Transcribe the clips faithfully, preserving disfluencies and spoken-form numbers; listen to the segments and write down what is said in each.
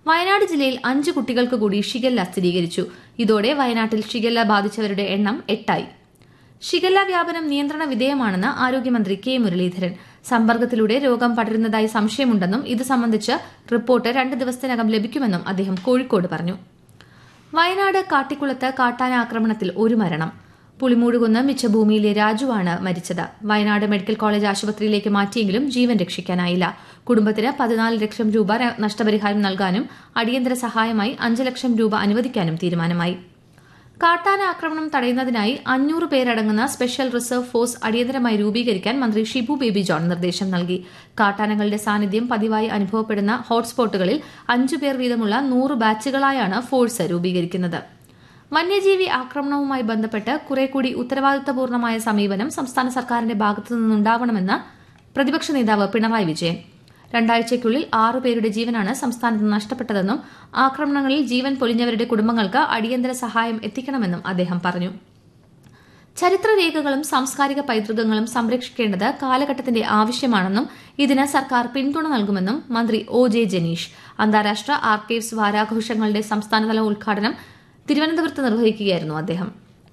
വയനാട് ജില്ലയിൽ അഞ്ച് കുട്ടികൾക്ക് കൂടി ഷിഗല്ല സ്ഥിരീകരിച്ചു. ഇതോടെ വയനാട്ടിൽ ഷിഗല്ല ബാധിച്ചവരുടെ എണ്ണം എട്ടായി. ഷിഗല്ല വ്യാപനം നിയന്ത്രണ വിധേയമാണെന്ന് ആരോഗ്യമന്ത്രി കെ മുരളീധരൻ. സമ്പർക്കത്തിലൂടെ രോഗം പടരുന്നതായി സംശയമുണ്ടെന്നും ഇത് സംബന്ധിച്ച് റിപ്പോർട്ട് രണ്ട് ദിവസത്തിനകം ലഭിക്കുമെന്നും അദ്ദേഹം കോഴിക്കോട് പറഞ്ഞു. വയനാട് കാട്ടിക്കുളത്ത് കാട്ടാന ആക്രമണത്തിൽ ഒരു മരണം. പുളിമൂടുകുന്ന് മിച്ചഭൂമിയിലെ രാജുവാണ് മരിച്ചത്. വയനാട് മെഡിക്കൽ കോളേജ് ആശുപത്രിയിലേക്ക് മാറ്റിയെങ്കിലും ജീവൻ രക്ഷിക്കാനായില്ല. കുടുംബത്തിന് പതിനാല് ലക്ഷം രൂപ നഷ്ടപരിഹാരം നൽകാനും അടിയന്തര സഹായമായി അഞ്ച് ലക്ഷം രൂപ അനുവദിക്കാനും തീരുമാനമായി. കാട്ടാന ആക്രമണം തടയുന്നതിനായി അഞ്ഞൂറ് പേരടങ്ങുന്ന സ്പെഷ്യൽ റിസർവ് ഫോഴ്സ് അടിയന്തരമായി രൂപീകരിക്കാൻ മന്ത്രി ഷിബു ബേബി ജോൺ നിർദ്ദേശം നൽകി. കാട്ടാനകളുടെ സാന്നിധ്യം പതിവായി അനുഭവപ്പെടുന്ന ഹോട്ട്സ്പോട്ടുകളിൽ അഞ്ചു പേർ വീതമുള്ള നൂറ് ബാച്ചുകളായാണ് ഫോഴ്സ് രൂപീകരിക്കുന്നത്. വന്യജീവി ആക്രമണവുമായി ബന്ധപ്പെട്ട് കുറേക്കൂടി ഉത്തരവാദിത്തപൂർണമായ സമീപനം സംസ്ഥാന സർക്കാരിന്റെ ഭാഗത്തു നിന്നുണ്ടാവണമെന്ന് പ്രതിപക്ഷ നേതാവ് പിണറായി വിജയൻ. രണ്ടാഴ്ചയ്ക്കുള്ളിൽ ആറു പേരുടെ ജീവനാണ് സംസ്ഥാനത്ത് നഷ്ടപ്പെട്ടതെന്നും ആക്രമണങ്ങളിൽ ജീവൻ പൊലിഞ്ഞവരുടെ കുടുംബങ്ങൾക്ക് അടിയന്തര സഹായം എത്തിക്കണമെന്നും അദ്ദേഹം പറഞ്ഞു. ചരിത്രരേഖകളും സാംസ്കാരിക പൈതൃകങ്ങളും സംരക്ഷിക്കേണ്ടത് കാലഘട്ടത്തിന്റെ ആവശ്യമാണെന്നും ഇതിന് സർക്കാർ പിന്തുണ നൽകുമെന്നും മന്ത്രി ഒ ജെ ജനീഷ്. അന്താരാഷ്ട്ര ആർക്കൈവ്സ് വാരാഘോഷങ്ങളുടെ സംസ്ഥാനതല ഉദ്ഘാടനം തിരുവനന്തപുരത്ത് നിർവഹിക്കുകയായിരുന്നു അദ്ദേഹം.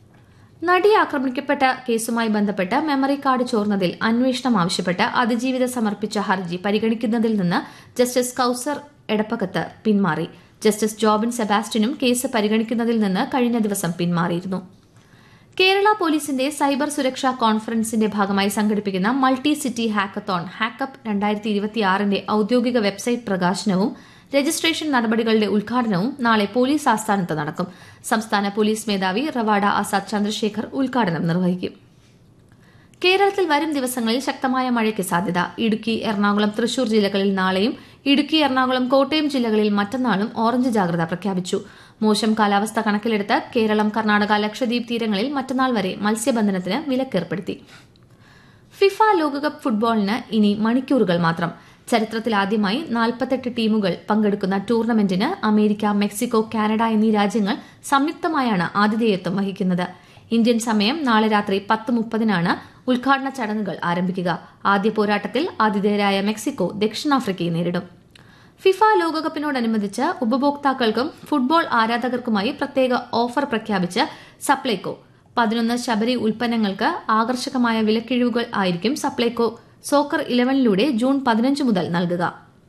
നടി ആക്രമിക്കപ്പെട്ട കേസുമായി ബന്ധപ്പെട്ട് മെമ്മറി കാർഡ് ചോർന്നതിൽ അന്വേഷണം ആവശ്യപ്പെട്ട് അതിജീവിത സമർപ്പിച്ച ഹർജി പരിഗണിക്കുന്നതിൽ നിന്ന് ജസ്റ്റിസ് കൌസർ എടപ്പകത്ത് പിന്മാറി. ജസ്റ്റിസ് ജോബിൻ സെബാസ്റ്റ്യനും കേസ് പരിഗണിക്കുന്നതിൽ നിന്ന് കഴിഞ്ഞ ദിവസം പിന്മാറിയിരുന്നു. കേരള പോലീസിന്റെ സൈബർ സുരക്ഷാ കോൺഫറൻസിന്റെ ഭാഗമായി സംഘടിപ്പിക്കുന്ന മൾട്ടി സിറ്റി ഹാക്കത്തോൺ ഹാക്കപ്പ് രണ്ടായിരത്തി ഇരുപത്തിയാറിന്റെ ഔദ്യോഗിക വെബ്സൈറ്റ് പ്രകാശനവും രജിസ്ട്രേഷൻ നടപടികളുടെ ഉദ്ഘാടനവും നാളെ പോലീസ് ആസ്ഥാനത്ത് നടക്കും. സംസ്ഥാന പോലീസ് മേധാവി റവാഡ ആസാദ് ചന്ദ്രശേഖർ ഉദ്ഘാടനം നിർവഹിക്കും. കേരളത്തിൽ വരും ദിവസങ്ങളിൽ ശക്തമായ മഴയ്ക്ക് സാധ്യത. ഇടുക്കി, എറണാകുളം, തൃശൂർ ജില്ലകളിൽ നാളെയും ഇടുക്കി, എറണാകുളം, കോട്ടയം ജില്ലകളിൽ മറ്റന്നാളും ഓറഞ്ച് ജാഗ്രത പ്രഖ്യാപിച്ചു. മോശം കാലാവസ്ഥ കണക്കിലെടുത്ത് കേരളം, കർണാടക, ലക്ഷദ്വീപ് തീരങ്ങളിൽ മറ്റന്നാൾ വരെ മത്സ്യബന്ധനത്തിന് വിലക്കേർപ്പെടുത്തി. ഫിഫ ലോകകപ്പ് ഫുട്ബോളിന് ഇനി മണിക്കൂറുകൾ മാത്രം. ചരിത്രത്തിലാദ്യമായി നാൽപ്പത്തെട്ട് ടീമുകൾ പങ്കെടുക്കുന്ന ടൂർണമെന്റിന് അമേരിക്ക, മെക്സിക്കോ, കാനഡ എന്നീ രാജ്യങ്ങൾ സംയുക്തമായാണ് ആതിഥേയത്വം വഹിക്കുന്നത്. ഇന്ത്യൻ സമയം നാളെ രാത്രി പത്ത് മുപ്പതിനാണ് ഉദ്ഘാടന ചടങ്ങുകൾ ആരംഭിക്കുക. ആദ്യ പോരാട്ടത്തിൽ ആതിഥേയരായ മെക്സിക്കോ ദക്ഷിണാഫ്രിക്കയെ നേരിടും. ഫിഫ ലോകകപ്പിനോടനുബന്ധിച്ച് ഉപഭോക്താക്കൾക്കും ഫുട്ബോൾ ആരാധകർക്കുമായി പ്രത്യേക ഓഫർ പ്രഖ്യാപിച്ച് സപ്ലൈകോ. പതിനൊന്ന് ശബരി ഉൽപ്പന്നങ്ങൾക്ക് ആകർഷകമായ വിലക്കിഴിവുകൾ ആയിരിക്കും സപ്ലൈകോ സോക്കർ ഇലവനിലൂടെ ജൂൺ പതിനഞ്ച് മുതൽ നൽകുക.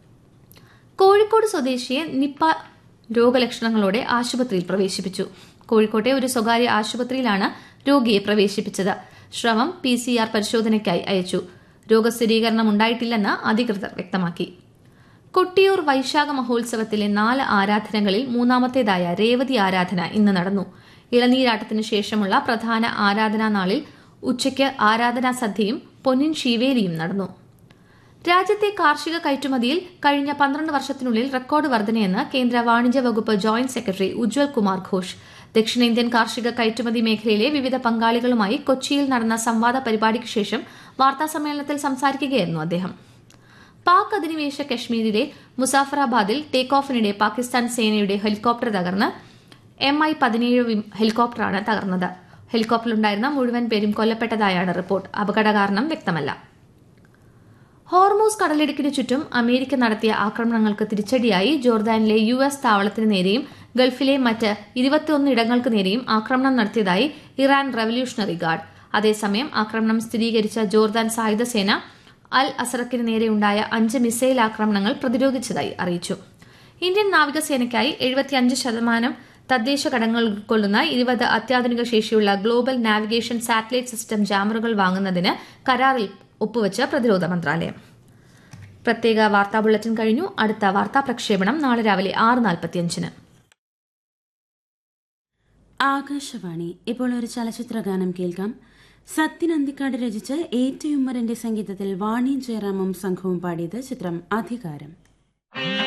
കോഴിക്കോട് സ്വദേശിയെ നിപ്പ രോഗലക്ഷണങ്ങളോടെ ആശുപത്രിയിൽ പ്രവേശിപ്പിച്ചു. കോഴിക്കോട്ടെ ഒരു സ്വകാര്യ ആശുപത്രിയിലാണ് രോഗിയെ പ്രവേശിപ്പിച്ചത്. ശ്രവം പി സി ആർ പരിശോധനയ്ക്കായി അയച്ചു. രോഗസ്ഥിരീകരണം ഉണ്ടായിട്ടില്ലെന്ന് അധികൃതർ വ്യക്തമാക്കി. കൊട്ടിയൂർ വൈശാഖ മഹോത്സവത്തിലെ നാല് ആരാധനകളിൽ മൂന്നാമത്തേതായ രേവതി ആരാധന ഇന്ന് നടന്നു. ഇളനീരാട്ടത്തിനു ശേഷമുള്ള പ്രധാന ആരാധനാ നാളിൽ ഉച്ചയ്ക്ക് ആരാധനാ സദ്യയും പൊന്നിൻ ശീവേലിയും നടന്നു. രാജ്യത്തെ കാർഷിക കയറ്റുമതിയിൽ കഴിഞ്ഞ പന്ത്രണ്ട് വർഷത്തിനുള്ളിൽ റെക്കോർഡ് വർധനയെന്ന് കേന്ദ്ര വാണിജ്യ വകുപ്പ് ജോയിന്റ് സെക്രട്ടറി ഉജ്വൽ കുമാർ ഘോഷ്. ദക്ഷിണേന്ത്യൻ കാർഷിക കയറ്റുമതി മേഖലയിലെ വിവിധ പങ്കാളികളുമായി കൊച്ചിയിൽ നടന്ന സംവാദ പരിപാടിക്ക് ശേഷം വാർത്താസമ്മേളനത്തിൽ സംസാരിക്കുകയായിരുന്നു അദ്ദേഹം. പാക് അധിനിവേശ കശ്മീരിലെ മുസാഫറാബാദിൽ ടേക്ക് ഓഫിനിടെ പാകിസ്ഥാൻ സേനയുടെ ഹെലികോപ്റ്റർ തകർന്ന് എം ഐ പതിനേഴ് ഹെലികോപ്റ്ററാണ് തകർന്നത്. ഹെലികോപ്റ്ററിലുണ്ടായിരുന്ന മുഴുവൻ പേരും കൊല്ലപ്പെട്ടതായാണ് റിപ്പോർട്ട്. അപകട കാരണം വ്യക്തമല്ല. ഹോർമൂസ് കടലിടുക്കിന് ചുറ്റും അമേരിക്ക നടത്തിയ ആക്രമണങ്ങൾക്ക് തിരിച്ചടിയായി ജോർദാനിലെ യു എസ് താവളത്തിന് നേരെയും ഗൾഫിലെ മറ്റ് ഇരുപത്തിയൊന്ന് ഇടങ്ങൾക്ക് നേരെയും ആക്രമണം നടത്തിയതായി ഇറാൻ റവല്യൂഷണറി ഗാർഡ്. അതേസമയം ആക്രമണം സ്ഥിരീകരിച്ച ജോർദാൻ സായുധ സേന അൽ അസറക്കിന് നേരെയുണ്ടായ അഞ്ച് മിസൈൽ ആക്രമണങ്ങൾ പ്രതിരോധിച്ചതായി അറിയിച്ചു. ഇന്ത്യൻ നാവികസേനയ്ക്കായി എഴുപത്തിയഞ്ച് ശതമാനം തദ്ദേശ ഘടകങ്ങൾ ഉൾക്കൊള്ളുന്ന ഇരുപത് അത്യാധുനിക ശേഷിയുള്ള ഗ്ലോബൽ നാവിഗേഷൻ സാറ്റലൈറ്റ് സിസ്റ്റം ജാമറുകൾ വാങ്ങുന്നതിന് കരാറിൽ ഒപ്പുവച്ച് പ്രതിരോധ മന്ത്രാലയം. പ്രത്യേക വാർത്താ ബുള്ളറ്റിൻ കഴിഞ്ഞു. അടുത്ത വാർത്താ പ്രക്ഷേപണം നാളെ രാവിലെ ആറ് നാൽപ്പത്തിയഞ്ചിന്. ആകാശവാണി. ഇപ്പോൾ ഒരു ചലച്ചിത്ര ഗാനം കേൾക്കാം. സത്യൻ അന്തിക്കാട് രചിച്ച് ഏറ്റുയുമ്മറിന്റെ സംഗീതത്തിൽ വാണി ജയറാമും സംഘവും പാടിയത്. ചിത്രം അധികാരം.